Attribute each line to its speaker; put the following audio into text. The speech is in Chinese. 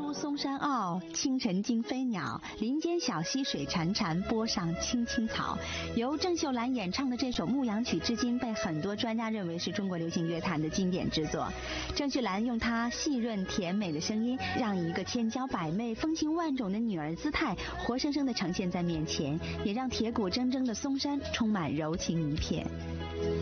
Speaker 1: 出松山坳，清晨惊飞鸟，林间小溪水潺潺，波上青青草。由郑秀兰演唱的这首《牧羊曲》，至今被很多专家认为是中国流行乐坛的经典之作。郑秀兰用她细润甜美的声音，让一个千娇百媚、风情万种的女儿姿态，活生生地呈现在面前，也让铁骨铮铮的松山充满柔情一片。